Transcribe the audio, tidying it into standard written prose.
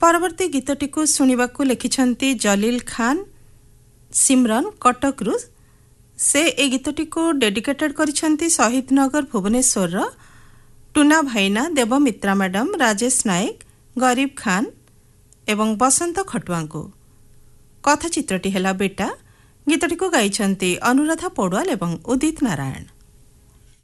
ପରବର୍ତ୍ତୀ ଗୀତଟିକୁ ଶୁଣିବାକୁ ଲେଖିଛନ୍ତି ଜଲିଲ ଖାନ ସିମରନ କଟକରୁ। ସେ ଏ ଗୀତଟିକୁ ଡେଡିକେଟେଡ୍ କରିଛନ୍ତି ଶହୀଦନଗର ଭୁବନେଶ୍ୱରର ଟୁନା ଭାଇନା, ଦେବମିତ୍ରା ମ୍ୟାଡାମ, ରାଜେଶ ନାୟକ, ଗରିବ ଖାନ ଏବଂ ବସନ୍ତ ଖଟୁଆଙ୍କୁ। କଥାଚିତ୍ରଟି ହେଲା ବେଟା। ଗୀତଟିକୁ ଗାଇଛନ୍ତି ଅନୁରାଧା ପୌଡୱାଲ ଏବଂ ଉଦିତ ନାରାୟଣ।